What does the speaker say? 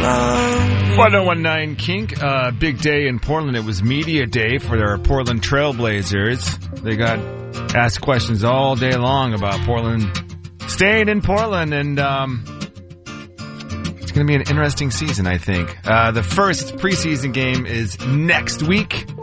1019 Kink, big day in Portland. It was media day for their Portland Trailblazers. They got asked questions all day long about Portland, staying in Portland, and it's going to be an interesting season, I think. The first preseason game is next week.